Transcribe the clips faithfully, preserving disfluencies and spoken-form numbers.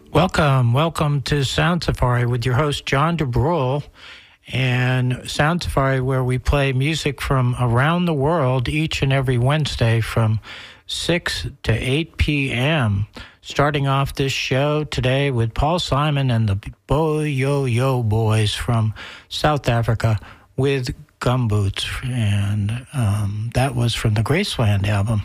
Welcome, welcome to Sound Safari with your host, John DeBrule. And Sound Safari, where we play music from around the world each and every Wednesday from six to eight p.m. Starting off this show today with Paul Simon and the Bo Yo Yo Boys from South Africa with Gumboots. And um, that was from the Graceland album.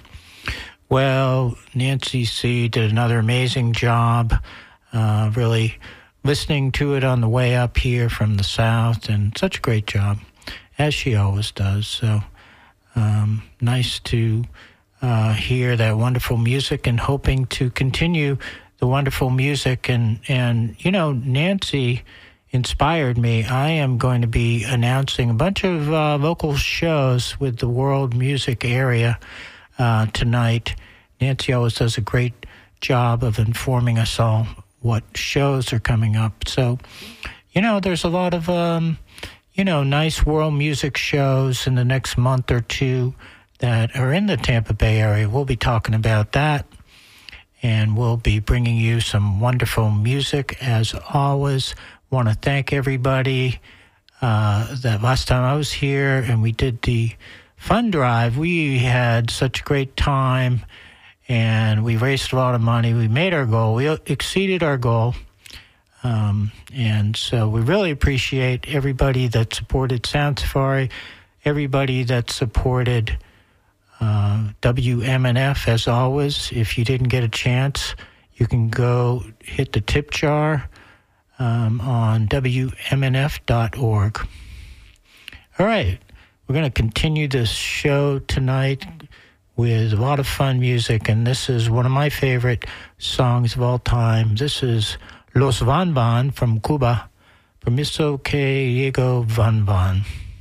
Well, Nancy C. did another amazing job. Uh, really listening to it on the way up here from the South, and such a great job, as she always does. So um, nice to uh, hear that wonderful music, and hoping to continue the wonderful music. And, and you know, Nancy inspired me. I am going to be announcing a bunch of uh, local shows with the world music area uh, tonight. Nancy always does a great job of informing us all what shows are coming up. So, you know, there's a lot of, um, you know, nice world music shows in the next month or two that are in the Tampa Bay area. We'll be talking about that, and we'll be bringing you some wonderful music as always. Want to thank everybody uh, that last time I was here and we did the fund drive, we had such a great time. And we raised a lot of money. We made our goal. We exceeded our goal. Um, and so we really appreciate everybody that supported Sound Safari, everybody that supported uh, W M N F, as always. If you didn't get a chance, you can go hit the tip jar um, on W M N F dot org. All right. We're going to continue this show tonight with a lot of fun music, and this is one of my favorite songs of all time. This is Los Van Van from Cuba. Permiso que llego Van Van.